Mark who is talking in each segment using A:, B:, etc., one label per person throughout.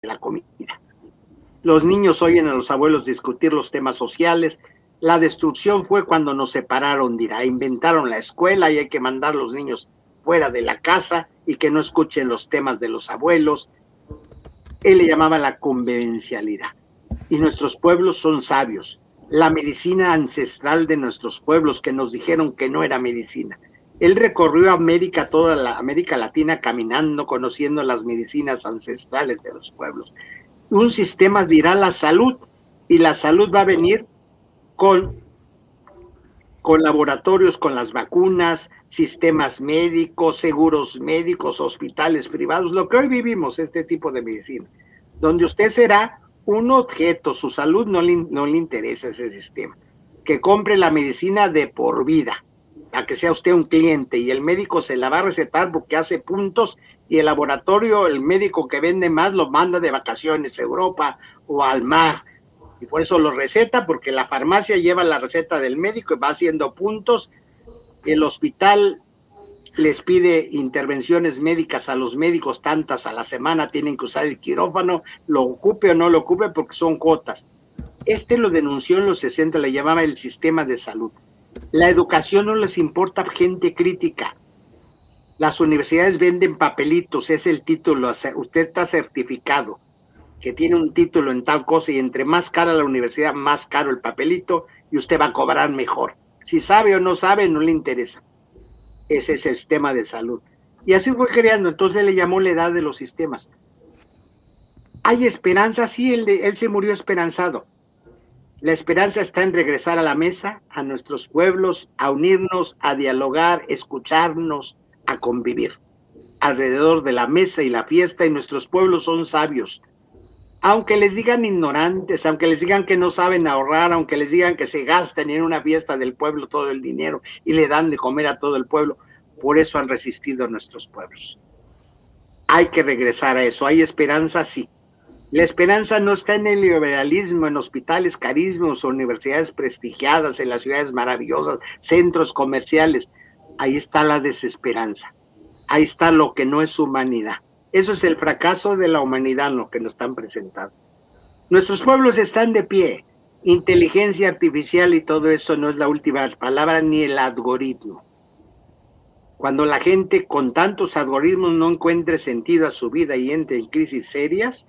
A: la comida. Los niños oyen a los abuelos discutir los temas sociales. La destrucción fue cuando nos separaron, dirá. Inventaron la escuela y hay que mandar a los niños fuera de la casa y que no escuchen los temas de los abuelos. Él le llamaba la convivencialidad. Y nuestros pueblos son sabios. La medicina ancestral de nuestros pueblos que nos dijeron que no era medicina. Él recorrió América, toda la América Latina caminando, conociendo las medicinas ancestrales de los pueblos. Un sistema dirá la salud, y la salud va a venir con laboratorios, con las vacunas, sistemas médicos, seguros médicos, hospitales privados, lo que hoy vivimos, este tipo de medicina, donde usted será un objeto, su salud no le interesa ese sistema, que compre la medicina de por vida, a que sea usted un cliente, y el médico se la va a recetar porque hace puntos, y el laboratorio, el médico que vende más, lo manda de vacaciones a Europa o al mar, y por eso lo receta, porque la farmacia lleva la receta del médico y va haciendo puntos. El hospital les pide intervenciones médicas a los médicos, tantas a la semana, tienen que usar el quirófano, lo ocupe o no lo ocupe, porque son cuotas. Lo denunció en los 60, le llamaba el sistema de salud. La educación no les importa gente crítica. Las universidades venden papelitos, es el título, usted está certificado, que tiene un título en tal cosa, y entre más cara la universidad, más caro el papelito, y usted va a cobrar mejor. Si sabe o no sabe, no le interesa. Ese es el sistema de salud. Y así fue creando, entonces le llamó la edad de los sistemas. ¿Hay esperanza? Sí, él se murió esperanzado. La esperanza está en regresar a la mesa, a nuestros pueblos, a unirnos, a dialogar, escucharnos, a convivir alrededor de la mesa y la fiesta, y nuestros pueblos son sabios. Aunque les digan ignorantes, aunque les digan que no saben ahorrar, aunque les digan que se gastan en una fiesta del pueblo todo el dinero y le dan de comer a todo el pueblo, por eso han resistido nuestros pueblos. Hay que regresar a eso. ¿Hay esperanza? Sí. La esperanza no está en el liberalismo, en hospitales carísimos, universidades prestigiadas, en las ciudades maravillosas, centros comerciales. Ahí está la desesperanza. Ahí está lo que no es humanidad. Eso es el fracaso de la humanidad, lo que nos están presentando. Nuestros pueblos están de pie. Inteligencia artificial y todo eso no es la última palabra, ni el algoritmo. Cuando la gente con tantos algoritmos no encuentre sentido a su vida y entre en crisis serias,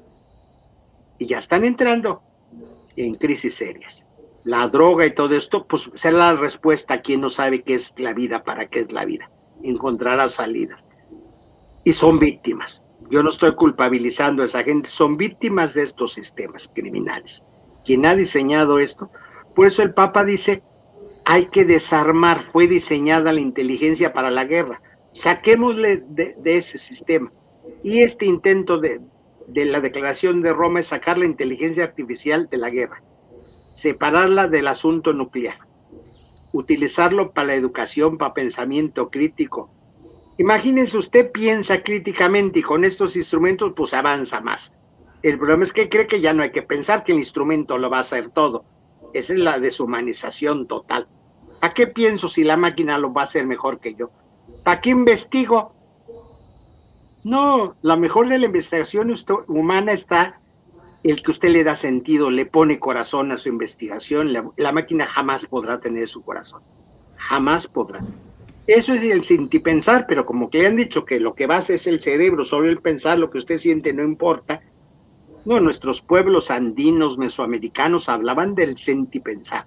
A: y ya están entrando en crisis serias. La droga y todo esto, pues será la respuesta a quien no sabe qué es la vida, para qué es la vida. Encontrará salidas. Y son víctimas. Yo no estoy culpabilizando a esa gente, son víctimas de estos sistemas criminales. Quien ha diseñado esto, por eso el Papa dice, hay que desarmar, fue diseñada la inteligencia para la guerra, saquémosle de ese sistema. Y este intento de la Declaración de Roma es sacar la inteligencia artificial de la guerra, separarla del asunto nuclear, utilizarlo para la educación, para pensamiento crítico. Imagínense, usted piensa críticamente y con estos instrumentos pues avanza más. El problema es que cree que ya no hay que pensar, que el instrumento lo va a hacer todo. Esa es la deshumanización total. ¿Para qué pienso si la máquina lo va a hacer mejor que yo? ¿Para qué investigo? No, la mejor de la investigación humana está el que usted le da sentido, le pone corazón a su investigación. La máquina jamás podrá tener su corazón. Jamás podrá. Eso es el sentir pensar, pero como que le han dicho que lo que basa es el cerebro, solo el pensar, lo que usted siente no importa. No, nuestros pueblos andinos, mesoamericanos, hablaban del sentipensar.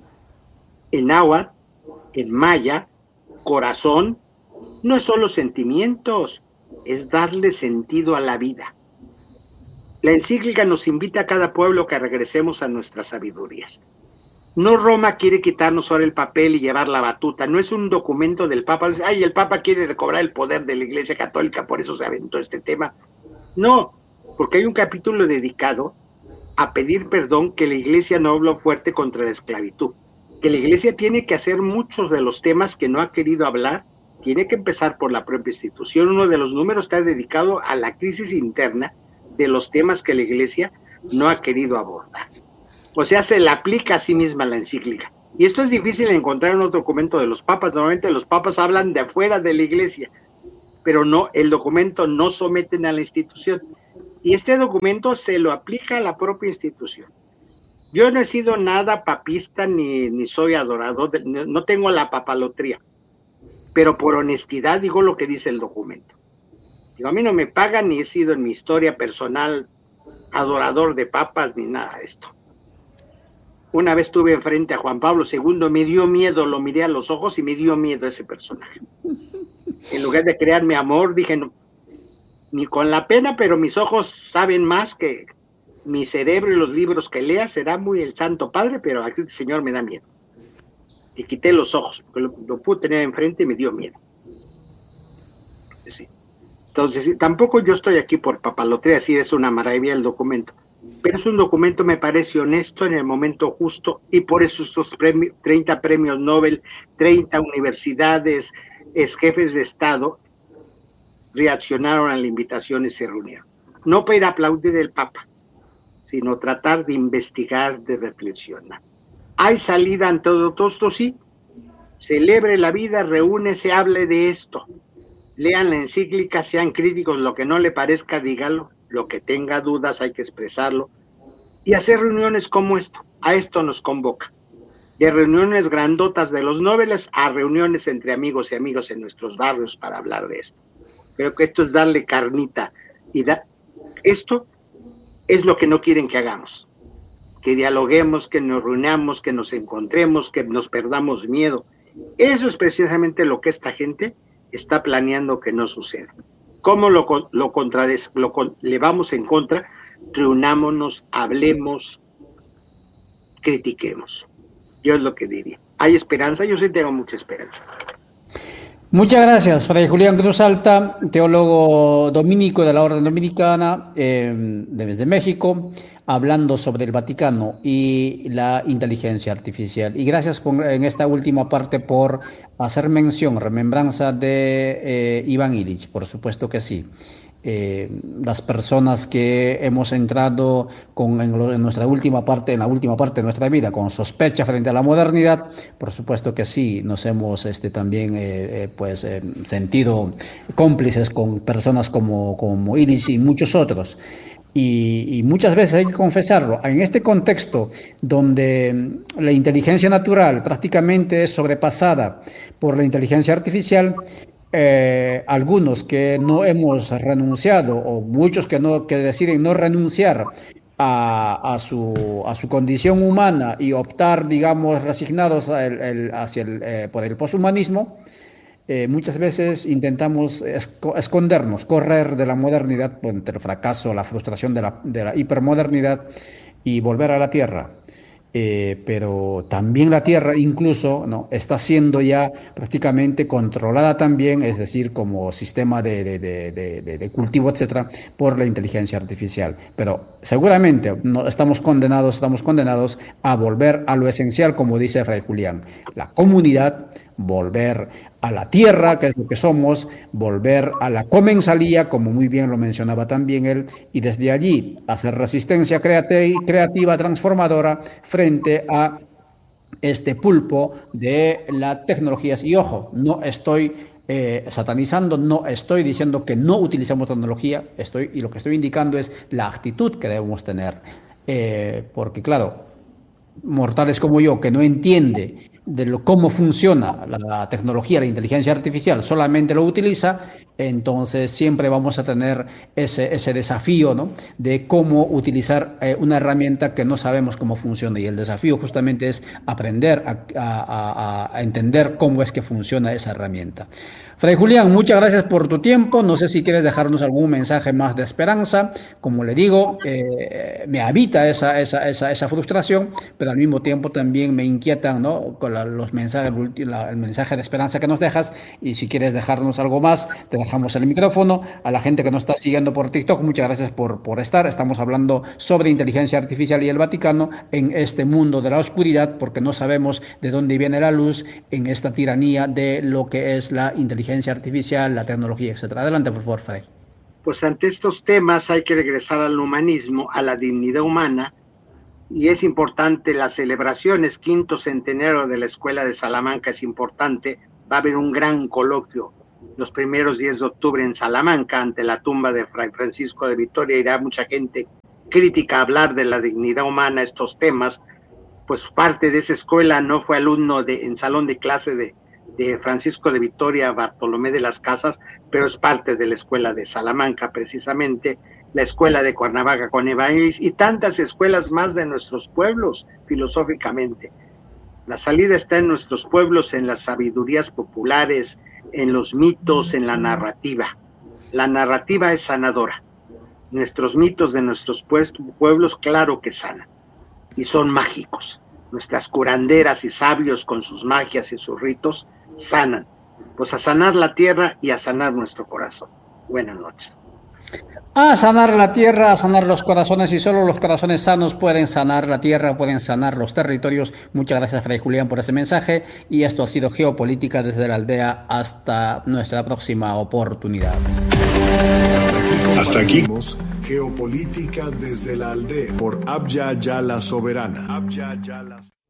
A: En náhuatl, en maya, corazón, no es solo sentimientos, es darle sentido a la vida. La encíclica nos invita a cada pueblo que regresemos a nuestras sabidurías. No Roma quiere quitarnos ahora el papel y llevar la batuta, no es un documento del Papa. Ay, el Papa quiere recobrar el poder de la Iglesia Católica, por eso se aventó este tema. No, porque hay un capítulo dedicado a pedir perdón, que la Iglesia no habló fuerte contra la esclavitud, que la Iglesia tiene que hacer muchos de los temas que no ha querido hablar, tiene que empezar por la propia institución. Uno de los números está dedicado a la crisis interna de los temas que la Iglesia no ha querido abordar. O sea, se le aplica a sí misma la encíclica. Y esto es difícil de encontrar en otro documento de los papas. Normalmente los papas hablan de afuera de la Iglesia, pero no, el documento no someten a la institución. Y este documento se lo aplica a la propia institución. Yo no he sido nada papista ni soy adorador, no tengo la papalotría, pero por honestidad digo lo que dice el documento. Digo, a mí no me pagan ni he sido en mi historia personal adorador de papas ni nada de esto. Una vez estuve enfrente a Juan Pablo II, me dio miedo, lo miré a los ojos y me dio miedo ese personaje. En lugar de crearme amor, dije, no, ni con la pena, pero mis ojos saben más que mi cerebro y los libros que lea. Será muy el Santo Padre, pero aquí el Señor me da miedo. Y quité los ojos, porque lo pude tener enfrente y me dio miedo. Sí. Entonces, tampoco yo estoy aquí por papalotría, sí es una maravilla el documento, pero es un documento, me parece honesto en el momento justo, y por eso estos 30 premios Nobel, 30 universidades, jefes de Estado, reaccionaron a la invitación y se reunieron. No para ir a aplaudir el Papa, sino tratar de investigar, de reflexionar. ¿Hay salida ante todo esto? Sí. Celebre la vida, reúnese, hable de esto. Lean la encíclica, sean críticos, lo que no le parezca, dígalo. Lo que tenga dudas hay que expresarlo. Y hacer reuniones como esto. A esto nos convoca. De reuniones grandotas de los Nobeles a reuniones entre amigos y amigos en nuestros barrios para hablar de esto. Creo que esto es darle carnita. Y esto es lo que no quieren que hagamos. Que dialoguemos, que nos reunamos, que nos encontremos, que nos perdamos miedo. Eso es precisamente lo que esta gente está planeando que no suceda. ¿Cómo le vamos en contra? Reunámonos, hablemos, critiquemos. Yo es lo que diría. ¿Hay esperanza? Yo sí tengo mucha esperanza.
B: Muchas gracias, Fray Julián Cruz Alta, teólogo dominico de la Orden Dominicana desde México, hablando sobre el Vaticano y la inteligencia artificial. Y gracias en esta última parte por hacer mención, remembranza de Iván Illich, por supuesto que sí. Las personas que hemos entrado en nuestra última parte, en la última parte de nuestra vida, con sospecha frente a la modernidad, por supuesto que sí, nos hemos también sentido cómplices con personas como Illich y muchos otros. Y muchas veces hay que confesarlo, en este contexto donde la inteligencia natural prácticamente es sobrepasada por la inteligencia artificial, algunos que no hemos renunciado o muchos que deciden no renunciar a su condición humana y optar, digamos, resignados por el poshumanismo, muchas veces intentamos escondernos, correr de la modernidad entre el fracaso, la frustración de la hipermodernidad y volver a la tierra. Pero también la tierra incluso, ¿no?, está siendo ya prácticamente controlada también, es decir, como sistema de cultivo, etcétera, por la inteligencia artificial. Pero seguramente no, estamos condenados a volver a lo esencial, como dice Fray Julián, la comunidad, volver a la tierra, que es lo que somos, volver a la comensalía, como muy bien lo mencionaba también él, y desde allí hacer resistencia creativa, transformadora, frente a este pulpo de las tecnologías. Y ojo, no estoy satanizando, no estoy diciendo que no utilicemos tecnología, y lo que estoy indicando es la actitud que debemos tener. Porque claro, mortales como yo, que no entiende cómo funciona la tecnología, la inteligencia artificial, solamente lo utiliza, entonces siempre vamos a tener ese desafío, ¿no?, de cómo utilizar una herramienta que no sabemos cómo funciona, y el desafío justamente es aprender a entender cómo es que funciona esa herramienta. Fray Julián, muchas gracias por tu tiempo. No sé si quieres dejarnos algún mensaje más de esperanza. Como le digo, me habita esa frustración, pero al mismo tiempo también me inquietan, ¿no?, con los mensajes, el mensaje de esperanza que nos dejas. Y si quieres dejarnos algo más, te dejamos el micrófono. A la gente que nos está siguiendo por TikTok, muchas gracias por estar. Estamos hablando sobre inteligencia artificial y el Vaticano en este mundo de la oscuridad, porque no sabemos de dónde viene la luz en esta tiranía de lo que es la inteligencia artificial, la tecnología, etcétera. Adelante, por favor, Fray.
A: Pues ante estos temas hay que regresar al humanismo, a la dignidad humana, y es importante las celebraciones, 5º centenario de la Escuela de Salamanca es importante, va a haber un gran coloquio los primeros 10 de octubre en Salamanca, ante la tumba de Fray Francisco de Vitoria. Irá mucha gente crítica a hablar de la dignidad humana, estos temas. Pues parte de esa escuela, no fue alumno en salón de clase de Francisco de Vitoria, Bartolomé de las Casas, pero es parte de la escuela de Salamanca, precisamente, la escuela de Cuernavaca con Evangélis y tantas escuelas más de nuestros pueblos, filosóficamente. La salida está en nuestros pueblos, en las sabidurías populares, en los mitos, en la narrativa. La narrativa es sanadora. Nuestros mitos de nuestros pueblos, claro que sanan, y son mágicos. Nuestras curanderas y sabios con sus magias y sus ritos sanan. Pues a sanar la tierra y a sanar nuestro corazón. Buenas noches.
B: A sanar la tierra, a sanar los corazones, y solo los corazones sanos pueden sanar la tierra, pueden sanar los territorios. Muchas gracias, Fray Julián, por ese mensaje, y esto ha sido Geopolítica desde la Aldea. Hasta nuestra próxima oportunidad.
C: Hasta aquí. Geopolítica desde la Aldea por Abya Yala Soberana.